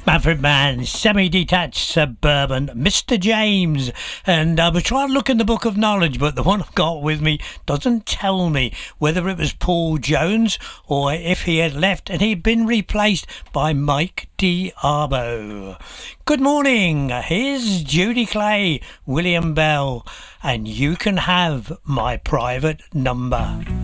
Manfred Mann, semi-detached suburban, Mr. James. And I was trying to look in the Book of Knowledge, but the one I've got with me doesn't tell me whether it was Paul Jones or if he had left and he'd been replaced by Mike D'Abo. Good morning. Here's Judy Clay, William Bell, and you can have my private number.